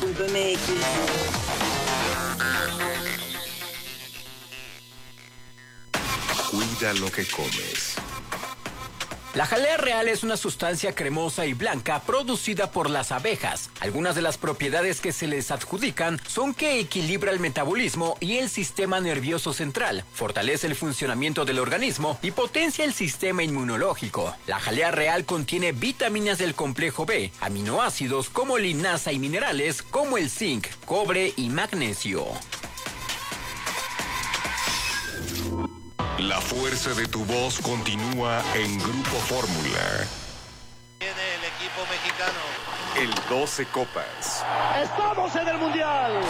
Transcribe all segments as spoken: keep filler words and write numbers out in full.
punto m x. Cuida lo que comes. La jalea real es una sustancia cremosa y blanca producida por las abejas. Algunas de las propiedades que se les adjudican son que equilibra el metabolismo y el sistema nervioso central, fortalece el funcionamiento del organismo y potencia el sistema inmunológico. La jalea real contiene vitaminas del complejo B, aminoácidos como linasa y minerales como el zinc, cobre y magnesio. La fuerza de tu voz continúa en Grupo Fórmula. Viene el equipo mexicano. El doce Copas. ¡Estamos en el Mundial!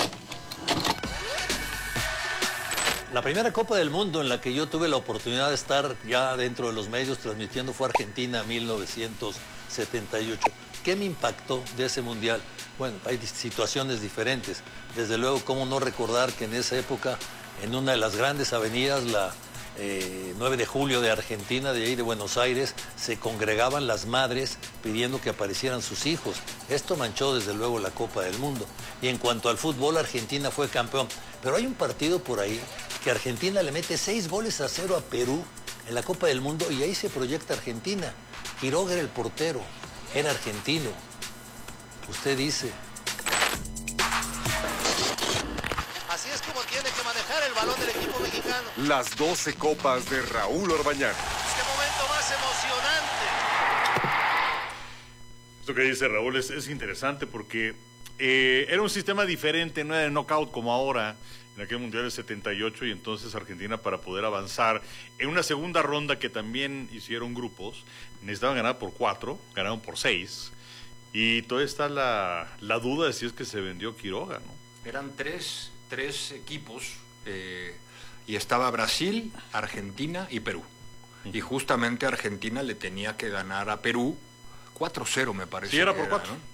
La primera Copa del Mundo en la que yo tuve la oportunidad de estar ya dentro de los medios transmitiendo fue Argentina mil novecientos setenta y ocho. ¿Qué me impactó de ese Mundial? Bueno, hay situaciones diferentes. Desde luego, cómo no recordar que en esa época, en una de las grandes avenidas, la Eh, nueve de julio de Argentina, de ahí de Buenos Aires, se congregaban las madres pidiendo que aparecieran sus hijos. Esto manchó desde luego la Copa del Mundo. Y en cuanto al fútbol, Argentina fue campeón. Pero hay un partido por ahí que Argentina le mete seis goles a cero a Perú en la Copa del Mundo y ahí se proyecta Argentina. Quiroga era el portero, era argentino. Usted dice... Así es como tiene que manejar el balón del equipo mexicano. Las doce Copas de Raúl Orbañanos. ¡Qué momento más emocionante! Esto que dice Raúl es, es interesante porque eh, era un sistema diferente, no era de knockout como ahora, en aquel Mundial del setenta y ocho, y entonces Argentina, para poder avanzar en una segunda ronda que también hicieron grupos, necesitaban ganar por cuatro, ganaron por seis, y todavía está la, la duda de si es que se vendió Quiroga, ¿no? Eran tres, tres equipos, eh, y estaba Brasil, Argentina y Perú. Y justamente Argentina le tenía que ganar a Perú cuatro cero, me parece. Sí, era por cuatro. ¿No?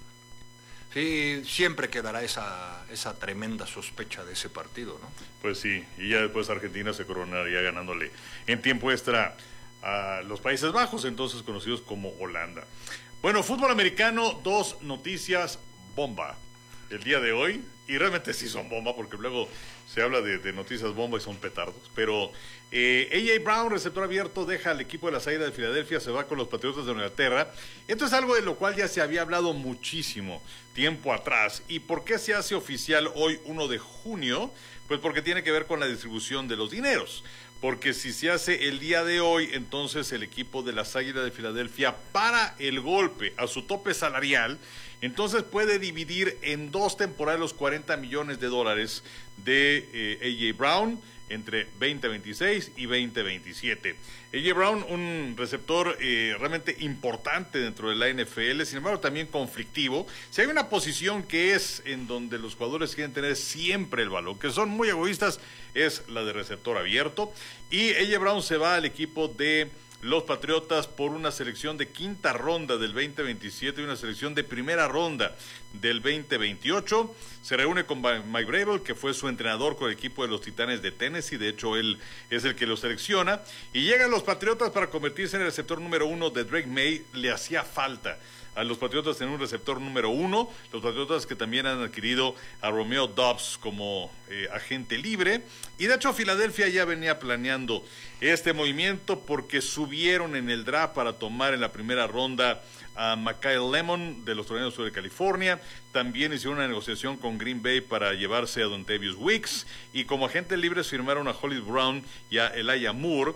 Sí, siempre quedará esa, esa tremenda sospecha de ese partido, ¿no? Pues sí, y ya después Argentina se coronaría ganándole en tiempo extra a los Países Bajos, entonces conocidos como Holanda. Bueno, fútbol americano, dos noticias bomba el día de hoy, y realmente sí son bomba, porque luego se habla de, de noticias bomba y son petardos, pero eh, A J Brown, receptor abierto, deja al equipo de las Águilas de Filadelfia, se va con los Patriotas de Inglaterra. Esto es algo de lo cual ya se había hablado muchísimo tiempo atrás. ¿Y por qué se hace oficial hoy, uno de junio? Pues porque tiene que ver con la distribución de los dineros. Porque si se hace el día de hoy, entonces el equipo de las Águilas de Filadelfia para el golpe a su tope salarial, entonces puede dividir en dos temporadas los cuarenta millones de dólares de eh, A J Brown entre veinte veintiséis y veinte veintisiete. A J Brown, un receptor eh, realmente importante dentro de la N F L, sin embargo también conflictivo. Si hay una posición que es en donde los jugadores quieren tener siempre el balón, que son muy egoístas, es la de receptor abierto. Y A J Brown se va al equipo de los Patriotas por una selección de quinta ronda del veinte veintisiete y una selección de primera ronda del veinte veintiocho. Se reúne con Mike Vrabel, que fue su entrenador con el equipo de los Titanes de Tennessee. De hecho, él es el que lo selecciona. Y llegan los Patriotas para convertirse en el receptor número uno de Drake May. Le hacía falta a los Patriotas tener un receptor número uno. Los Patriotas que también han adquirido a Romeo Doubs como eh, agente libre. Y de hecho Filadelfia ya venía planeando este movimiento porque subieron en el draft para tomar en la primera ronda a Mikael Lemon de los Tornados de California. También hicieron una negociación con Green Bay para llevarse a Dontavius Wicks. Y como agentes libres firmaron a Hollywood Brown y a Elijah Moore.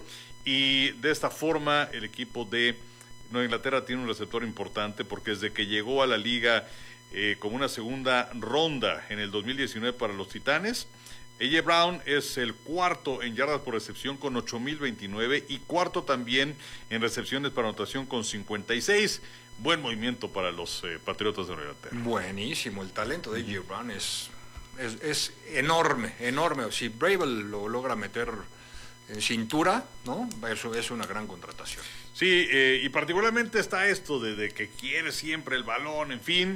Y de esta forma el equipo de Nueva Inglaterra tiene un receptor importante porque desde que llegó a la liga eh, como una segunda ronda en el dos mil diecinueve para los Titanes, A J Brown es el cuarto en yardas por recepción con ocho mil veintinueve y cuarto también en recepciones para anotación con cincuenta y seis. Buen movimiento para los eh, Patriotas de Nueva Inglaterra. Buenísimo, el talento de A J Brown es, es, es enorme, enorme. Si Vrabel lo logra meter en cintura, ¿no? Eso es una gran contratación. Sí, eh, y particularmente está esto de, de que quiere siempre el balón, en fin.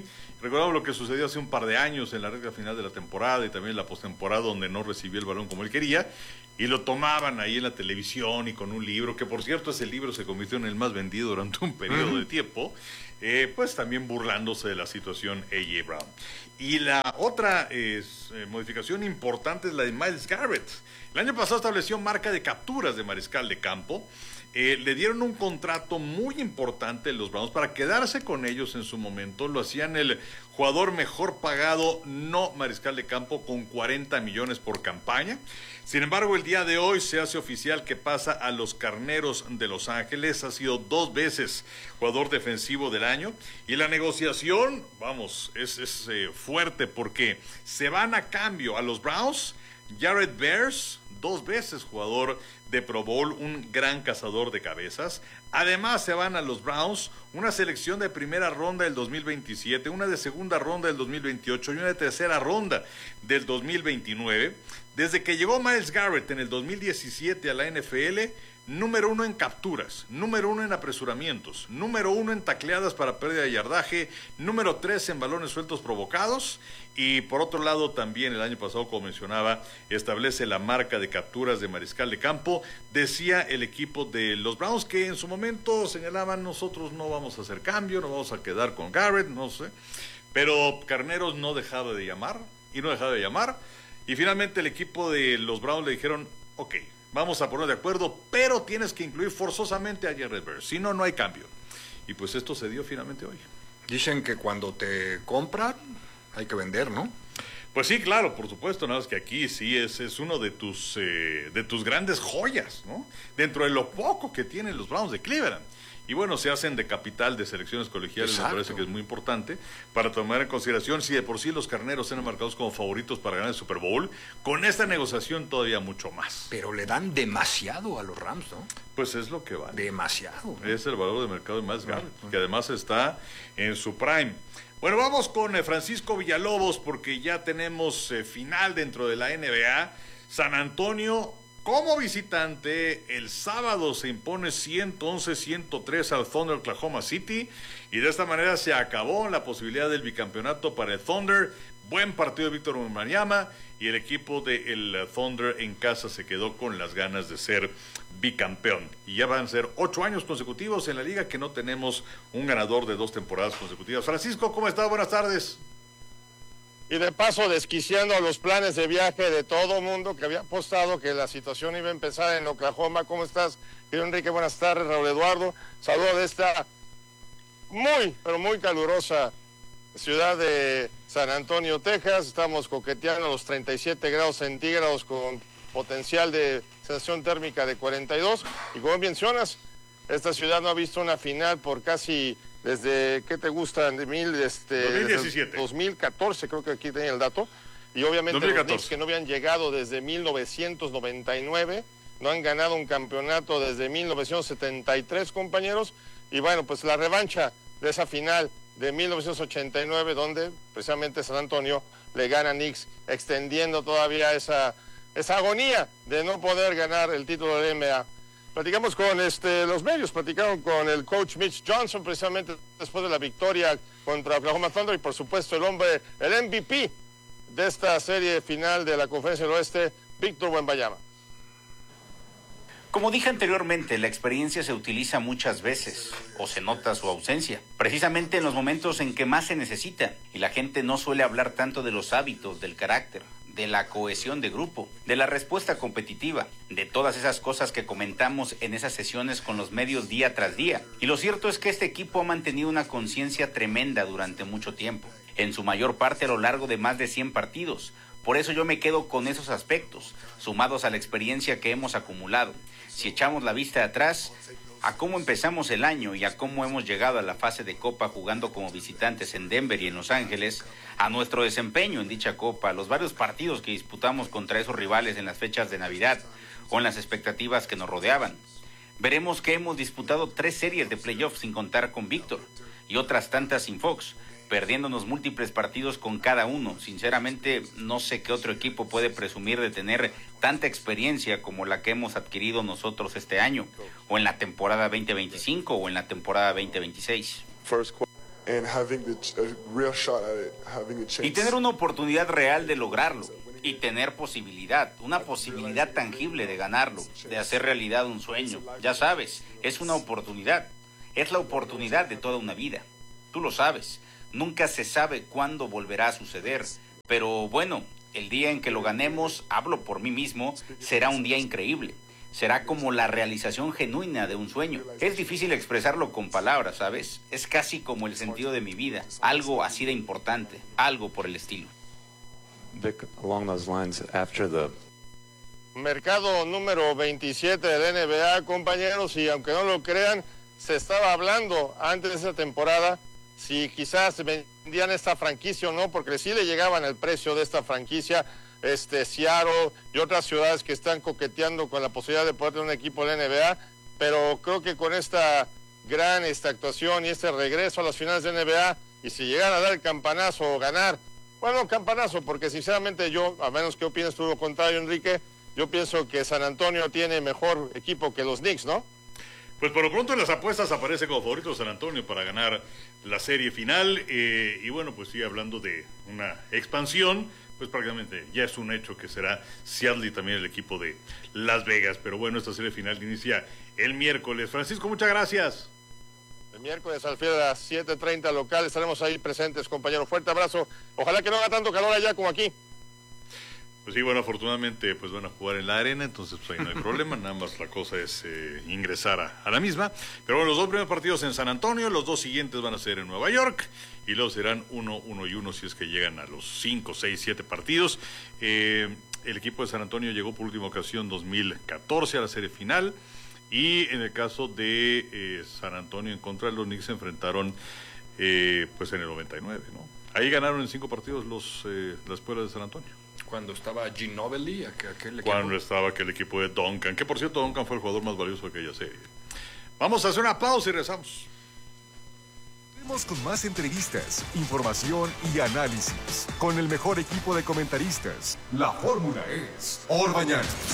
Recordamos lo que sucedió hace un par de años en la recta final de la temporada y también en la postemporada donde no recibió el balón como él quería y lo tomaban ahí en la televisión y con un libro, que por cierto ese libro se convirtió en el más vendido durante un periodo uh-huh. de tiempo, eh, pues también burlándose de la situación A J Brown. Y la otra es, eh, modificación importante es la de Myles Garrett. El año pasado estableció marca de capturas de mariscal de campo. Eh, le dieron un contrato muy importante los Browns para quedarse con ellos en su momento. Lo hacían el jugador mejor pagado, no mariscal de campo, con cuarenta millones por campaña. Sin embargo, el día de hoy se hace oficial que pasa a los Carneros de Los Ángeles. Ha sido dos veces jugador defensivo del año. Y la negociación, vamos, es, es eh, fuerte porque se van a cambio a los Browns. Jared Bears, dos veces jugador de Pro Bowl, un gran cazador de cabezas. Además se van a los Browns una selección de primera ronda del dos mil veintisiete, una de segunda ronda del dos mil veintiocho y una de tercera ronda del dos mil veintinueve. Desde que llegó Myles Garrett en el dos mil diecisiete a la N F L, número uno en capturas, número uno en apresuramientos, número uno en tacleadas para pérdida de yardaje, número tres en balones sueltos provocados. Y por otro lado también el año pasado, como mencionaba, establece la marca de capturas de mariscal de campo. Decía el equipo de los Browns que en su momento señalaban: nosotros no vamos a hacer cambio, no vamos a quedar con Garrett, no sé. Pero Carneros no dejaba de llamar y no dejaba de llamar. Y finalmente el equipo de los Browns le dijeron: ok, vamos a poner de acuerdo, pero tienes que incluir forzosamente a Jared Bears, si no, no hay cambio. Y pues esto se dio finalmente hoy. Dicen que cuando te compran hay que vender, ¿no? Pues sí, claro, por supuesto, nada más que aquí sí es, es uno de tus, eh, de tus grandes joyas, ¿no? Dentro de lo poco que tienen los Browns de Cleveland. Y bueno, se hacen de capital de selecciones colegiales. Exacto. Me parece que es muy importante para tomar en consideración si de por sí los Carneros eran marcados como favoritos para ganar el Super Bowl, con esta negociación todavía mucho más. Pero le dan demasiado a los Rams, ¿no? Pues es lo que vale. Demasiado, ¿no? Es el valor de mercado de Myles Garrett, uh-huh. que además está en su prime. Bueno, vamos con eh, Francisco Villalobos, porque ya tenemos eh, final dentro de la N B A. San Antonio, como visitante, el sábado se impone ciento once a ciento tres al Thunder Oklahoma City, y de esta manera se acabó la posibilidad del bicampeonato para el Thunder. Buen partido de Víctor Wembanyama, y el equipo del Thunder en casa se quedó con las ganas de ser bicampeón. Y ya van a ser ocho años consecutivos en la liga que no tenemos un ganador de dos temporadas consecutivas. Francisco, ¿cómo está? Buenas tardes. Y de paso desquiciando los planes de viaje de todo mundo que había apostado que la situación iba a empezar en Oklahoma. ¿Cómo estás, querido Enrique? Buenas tardes, Raúl Eduardo. Saludo de esta muy, pero muy calurosa ciudad de San Antonio, Texas. Estamos coqueteando a los treinta y siete grados centígrados con potencial de sensación térmica de cuarenta y dos. Y como mencionas, esta ciudad no ha visto una final por casi... Desde, ¿qué te gusta? De mil, este, dos mil diecisiete. dos mil catorce, creo que aquí tenía el dato. Y obviamente dos mil catorce. Los Knicks, que no habían llegado desde mil novecientos noventa y nueve, no han ganado un campeonato desde mil novecientos setenta y tres, compañeros. Y bueno, pues la revancha de esa final de mil novecientos ochenta y nueve, donde precisamente San Antonio le gana a Knicks, extendiendo todavía esa, esa agonía de no poder ganar el título de N B A. Platicamos con este, los medios, platicaron con el coach Mitch Johnson precisamente después de la victoria contra Oklahoma Thunder, y por supuesto el hombre, el M V P de esta serie final de la Conferencia del Oeste, Víctor Wembanyama. Como dije anteriormente, la experiencia se utiliza muchas veces, o se nota su ausencia, precisamente en los momentos en que más se necesita, y la gente no suele hablar tanto de los hábitos, del carácter, de la cohesión de grupo, de la respuesta competitiva, de todas esas cosas que comentamos en esas sesiones con los medios día tras día. Y lo cierto es que este equipo ha mantenido una conciencia tremenda durante mucho tiempo, en su mayor parte a lo largo de más de cien partidos. Por eso yo me quedo con esos aspectos, sumados a la experiencia que hemos acumulado. Si echamos la vista atrás, a cómo empezamos el año y a cómo hemos llegado a la fase de Copa jugando como visitantes en Denver y en Los Ángeles, a nuestro desempeño en dicha Copa, a los varios partidos que disputamos contra esos rivales en las fechas de Navidad o en las expectativas que nos rodeaban, veremos que hemos disputado tres series de playoffs sin contar con Víctor y otras tantas sin Fox, perdiéndonos múltiples partidos con cada uno. Sinceramente, no sé qué otro equipo puede presumir de tener tanta experiencia como la que hemos adquirido nosotros este año, o en la temporada veinte veinticinco o en la temporada veinte veintiséis. Y tener una oportunidad real de lograrlo. Y tener posibilidad, una posibilidad tangible de ganarlo, de hacer realidad un sueño. Ya sabes, es una oportunidad. Es la oportunidad de toda una vida. Tú lo sabes. Nunca se sabe cuándo volverá a suceder. Pero bueno, el día en que lo ganemos, hablo por mí mismo, será un día increíble. Será como la realización genuina de un sueño. Es difícil expresarlo con palabras, ¿sabes? Es casi como el sentido de mi vida. Algo así de importante. Algo por el estilo. Vic, along those lines, after the... Mercado número veintisiete de la N B A, compañeros, y aunque no lo crean, se estaba hablando antes de esa temporada si quizás vendían esta franquicia o no, porque sí le llegaban el precio de esta franquicia, este Seattle y otras ciudades que están coqueteando con la posibilidad de poder tener un equipo de la N B A, pero creo que con esta gran esta actuación y este regreso a las finales de N B A, y si llegan a dar el campanazo o ganar, bueno, campanazo, porque sinceramente yo, a menos que opines tú lo contrario, Enrique, yo pienso que San Antonio tiene mejor equipo que los Knicks, ¿no? Pues por lo pronto en las apuestas aparece como favorito San Antonio para ganar la serie final, eh, y bueno, pues sigue hablando de una expansión, pues prácticamente ya es un hecho que será Seattle y también el equipo de Las Vegas, pero bueno, esta serie final inicia el miércoles. Francisco, muchas gracias. El miércoles al final a las siete treinta local estaremos ahí presentes, compañero. Fuerte abrazo. Ojalá que no haga tanto calor allá como aquí. Pues sí, bueno, afortunadamente pues van a jugar en la arena, entonces pues ahí no hay problema, nada más la cosa es eh, ingresar a, a la misma. Pero bueno, los dos primeros partidos en San Antonio, los dos siguientes van a ser en Nueva York, y luego serán uno, uno y uno si es que llegan a los cinco, seis, siete partidos. Eh, el equipo de San Antonio llegó por última ocasión dos mil catorce a la serie final, y en el caso de eh, San Antonio en contra de los Knicks se enfrentaron eh, pues en el noventa y nueve, ¿no? Ahí ganaron en cinco partidos los eh, las Pueblas de San Antonio. Cuando estaba Ginobili, aquel, aquel equipo. Cuando estaba aquel equipo de Duncan, que por cierto Duncan fue el jugador más valioso de aquella serie. Vamos a hacer una pausa y regresamos. Seguimos con más entrevistas, información y análisis con el mejor equipo de comentaristas. La fórmula es Orbañanos.